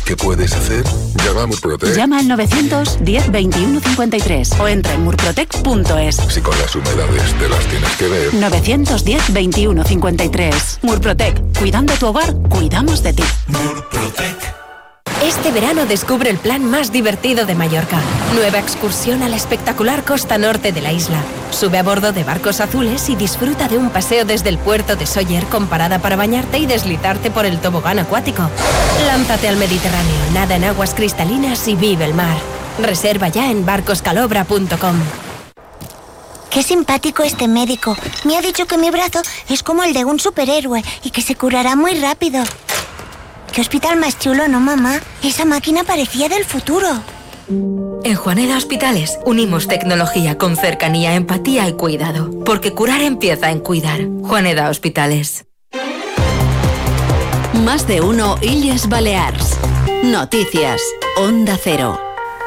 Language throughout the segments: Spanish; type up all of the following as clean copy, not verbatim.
¿Qué puedes hacer? Llama a Murprotec. Llama al 910 21 53 o entra en murprotec.es. Si con las humedades te las tienes que ver. 910 21 53. Murprotec. Cuidando tu hogar, cuidamos de ti. Murprotec. Este verano descubre el plan más divertido de Mallorca. Nueva excursión a la espectacular costa norte de la isla. Sube a bordo de barcos azules y disfruta de un paseo desde el puerto de Sóller con parada para bañarte y deslizarte por el tobogán acuático. Lánzate al Mediterráneo, nada en aguas cristalinas y vive el mar. Reserva ya en barcoscalobra.com. Qué simpático este médico. Me ha dicho que mi brazo es como el de un superhéroe y que se curará muy rápido. Qué hospital más chulo, ¿no, mamá? Esa máquina parecía del futuro. En Juaneda Hospitales unimos tecnología con cercanía, empatía y cuidado. Porque curar empieza en cuidar. Juaneda Hospitales. Más de uno Illes Balears. Noticias. Onda Cero.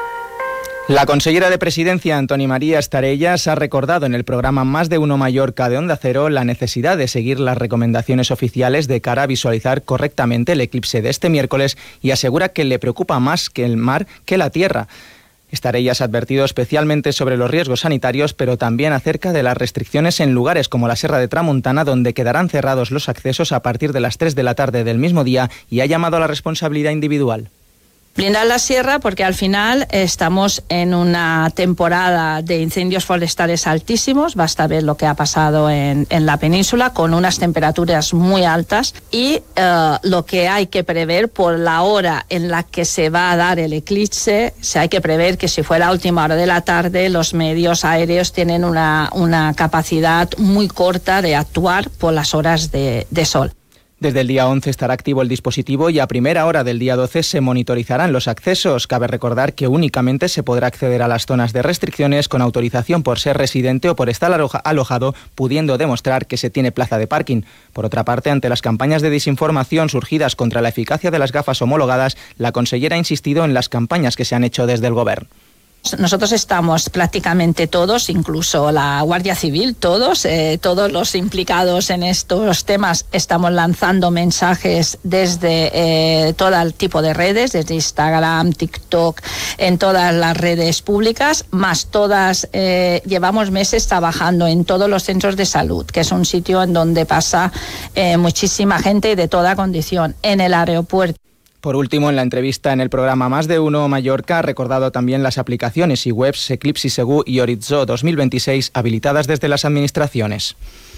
La consellera de Presidencia, Antoni María Estarellas, ha recordado en el programa Más de Uno Mallorca de Onda Cero la necesidad de seguir las recomendaciones oficiales de cara a visualizar correctamente el eclipse de este miércoles y asegura que le preocupa más que el mar que la tierra. Estarellas ha advertido especialmente sobre los riesgos sanitarios, pero también acerca de las restricciones en lugares como la Serra de Tramuntana, donde quedarán cerrados los accesos a partir de las 3 de la tarde del mismo día, y ha llamado a la responsabilidad individual. Blindar la sierra porque al final estamos en una temporada de incendios forestales altísimos, basta ver lo que ha pasado en la península con unas temperaturas muy altas y lo que hay que prever por la hora en la que se va a dar el eclipse, hay que prever que si fuera a última hora de la tarde los medios aéreos tienen una capacidad muy corta de actuar por las horas de sol. Desde el día 11 estará activo el dispositivo y a primera hora del día 12 se monitorizarán los accesos. Cabe recordar que únicamente se podrá acceder a las zonas de restricciones con autorización por ser residente o por estar alojado, pudiendo demostrar que se tiene plaza de parking. Por otra parte, ante las campañas de desinformación surgidas contra la eficacia de las gafas homologadas, la consellera ha insistido en las campañas que se han hecho desde el Gobierno. Nosotros estamos prácticamente todos, incluso la Guardia Civil, todos los implicados en estos temas, estamos lanzando mensajes desde todo el tipo de redes, desde Instagram, TikTok, en todas las redes públicas, más todas, llevamos meses trabajando en todos los centros de salud, que es un sitio en donde pasa muchísima gente de toda condición, en el aeropuerto. Por último, en la entrevista en el programa Más de Uno Mallorca ha recordado también las aplicaciones y webs Eclipse Segur y Horitzó 2026 habilitadas desde las administraciones.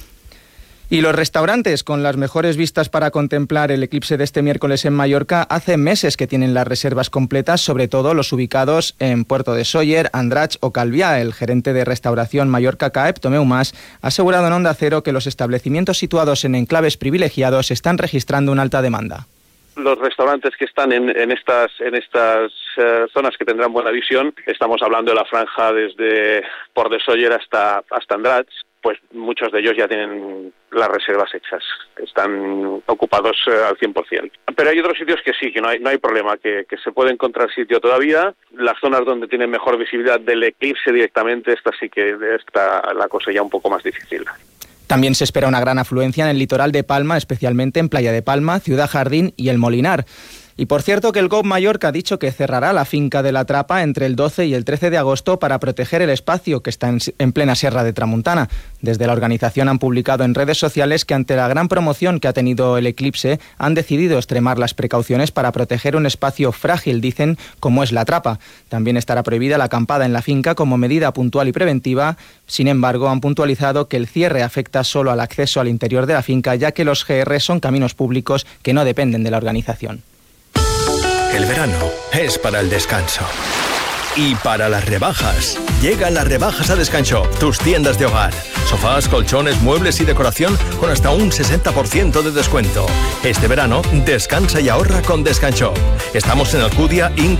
Y los restaurantes con las mejores vistas para contemplar el eclipse de este miércoles en Mallorca hace meses que tienen las reservas completas, sobre todo los ubicados en Puerto de Sóller, Andratx o Calvià. El gerente de restauración Mallorca CAEP, Tomeu Mas, ha asegurado en Onda Cero que los establecimientos situados en enclaves privilegiados están registrando una alta demanda. Los restaurantes que están en estas zonas que tendrán buena visión, estamos hablando de la franja desde Port de Sóller hasta Andratx, pues muchos de ellos ya tienen las reservas hechas, están ocupados al 100%. Pero hay otros sitios que sí, que no hay problema, que se puede encontrar sitio todavía. Las zonas donde tienen mejor visibilidad del eclipse directamente, esta sí que está la cosa ya un poco más difícil. También se espera una gran afluencia en el litoral de Palma, especialmente en Playa de Palma, Ciudad Jardín y El Molinar. Y por cierto que el GOV Mallorca ha dicho que cerrará la finca de la Trapa entre el 12 y el 13 de agosto para proteger el espacio que está en plena Serra de Tramuntana. Desde la organización han publicado en redes sociales que ante la gran promoción que ha tenido el eclipse han decidido extremar las precauciones para proteger un espacio frágil, dicen, como es la Trapa. También estará prohibida la acampada en la finca como medida puntual y preventiva. Sin embargo, han puntualizado que el cierre afecta solo al acceso al interior de la finca, ya que los GR son caminos públicos que no dependen de la organización. El verano es para el descanso. Y para las rebajas. Llegan las rebajas a Descanshop, tus tiendas de hogar. Sofás, colchones, muebles y decoración con hasta un 60% de descuento. Este verano, descansa y ahorra con Descanshop. Estamos en Alcudia, Inca